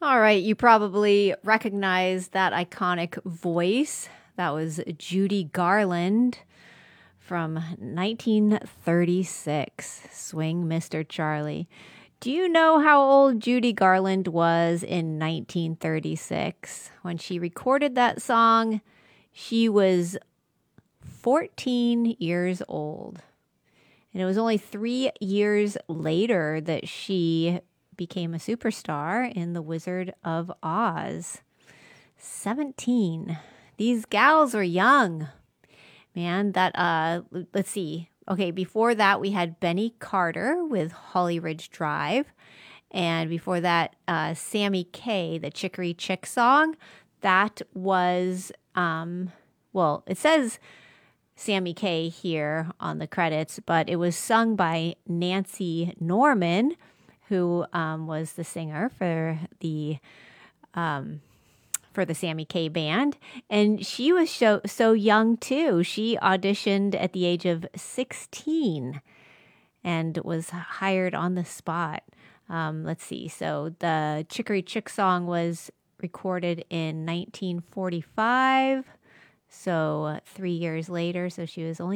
All right, you probably recognize that iconic voice. That was Judy Garland from 1936, Swing Mr. Charlie. Do you know how old Judy Garland was in 1936? When she recorded that song, she was 14 years old. And it was only 3 years later that she became a superstar in The Wizard of Oz. 17. These gals were young. Man, let's see. Okay, before that we had Benny Carter with Holly Ridge Drive. And before that, Sammy Kaye, the Chicory Chick song. That was, it says Sammy Kaye here on the credits, but it was sung by Nancy Norman, who was the singer for the Sammy Kaye band, and she was so young too. She auditioned at the age of 16 and was hired on the spot. Let's see. So the Chicory Chick song was recorded in 1945. So 3 years later. So she was only